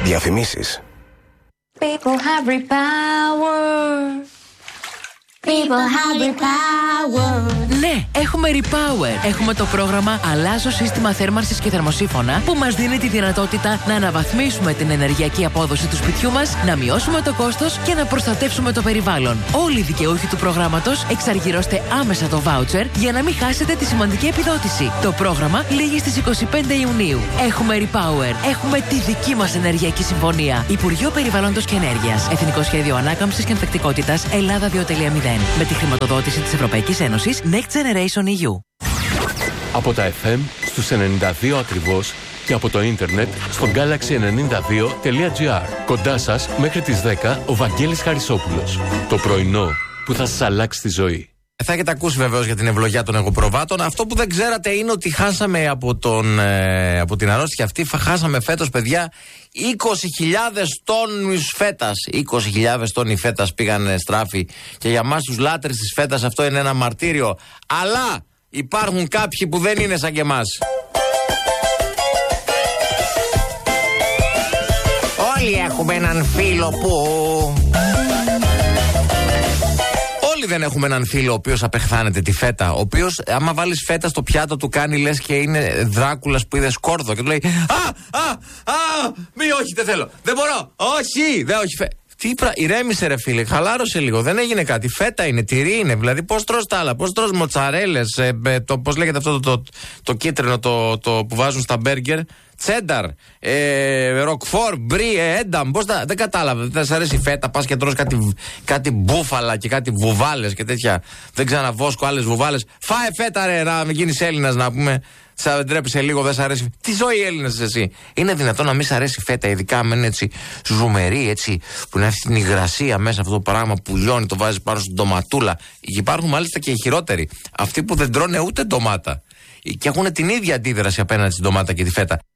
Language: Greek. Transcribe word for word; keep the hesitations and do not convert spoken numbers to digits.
Διαφημίσεις. People have repower. People have repower. Ναι, έχουμε Repower. Έχουμε το πρόγραμμα Αλλάζω σύστημα θέρμανσης και θερμοσύφωνα που μας δίνει τη δυνατότητα να αναβαθμίσουμε την ενεργειακή απόδοση του σπιτιού μας, να μειώσουμε το κόστος και να προστατεύσουμε το περιβάλλον. Όλοι οι δικαιούχοι του προγράμματος εξαργυρώστε άμεσα το voucher για να μην χάσετε τη σημαντική επιδότηση. Το πρόγραμμα λήγει στις είκοσι πέντε Ιουνίου. Έχουμε Repower. Έχουμε τη δική μας ενεργειακή συμφωνία. Υπουργείο Περιβάλλοντος και Ενέργειας. Εθνικό Σχέδιο Ανάκαμψης και Ανθεκτικότητας Ελλάδα δύο κόμμα μηδέν. Με τη χρηματοδότηση της Ευρωπαϊκής Ένωσης Next Generation ι γιου. Από τα εφ εμ στους ενενήντα δύο ακριβώς και από το ίντερνετ στο γκάλαξι ενενήντα δύο τελεία τζι άρ. Κοντά σας μέχρι τις δέκα ο Βαγγέλης Χαρισόπουλος. Το πρωινό που θα σας αλλάξει τη ζωή. Θα έχετε ακούσει βεβαίως για την ευλογιά των εγωπροβάτων. Αυτό που δεν ξέρατε είναι ότι χάσαμε από, τον, ε, από την αρρώστια αυτή, χάσαμε φέτος, παιδιά, είκοσι χιλιάδες τόνους φέτας. είκοσι χιλιάδες τόνοι φέτας πήγαν στράφη. Και για μας τους λάτρες της φέτας αυτό είναι ένα μαρτύριο. Αλλά υπάρχουν κάποιοι που δεν είναι σαν και εμάς. Όλοι έχουμε έναν φίλο που... Όλοι δεν έχουμε έναν φίλο ο οποίος απεχθάνεται τη φέτα. Ο οποίος, άμα βάλεις φέτα στο πιάτο του, κάνει λες και είναι Δράκουλας που είδε σκόρδο και του λέει Α, α, α, μη, όχι, δεν θέλω. Δεν μπορώ. Όχι, δεν, όχι, φέ. Τι πρα... Ηρέμησε, ρε φίλε, χαλάρωσε λίγο. Δεν έγινε κάτι. Φέτα είναι, τυρί είναι. Δηλαδή, πώς τρως τα άλλα, πώς τρως μοτσαρέλες, ε, το, πώς λέγεται αυτό το, το, το, το κίτρινο το, το που βάζουν στα μπέργκερ. Τσένταρ, ε, ροκφόρ, μπρι, ε, ένταμ. Πώς τα. Δεν κατάλαβα. Δεν σας αρέσει η φέτα. Πας και τρως κάτι, κάτι μπούφαλα και κάτι βουβάλες και τέτοια. Δεν ξαναβόσκω άλλες βουβάλες. Φάε φέτα, ρε, να μην γίνεις Έλληνας, να πούμε. Σα ντρέπεσαι λίγο, δεν σ' αρέσει. Τι ζωή Έλληνας εσύ. Είναι δυνατόν να μην σ' αρέσει φέτα, ειδικά αν είναι έτσι ζουμερή, έτσι, που να έχει την υγρασία μέσα αυτό το πράγμα που λιώνει, το βάζει πάνω στην ντοματούλα. Υπάρχουν μάλιστα και οι χειρότεροι. Αυτοί που δεν τρώνε ούτε ντομάτα. Και έχουν την ίδια αντίδραση απέναντι στην ντομάτα και τη φέτα.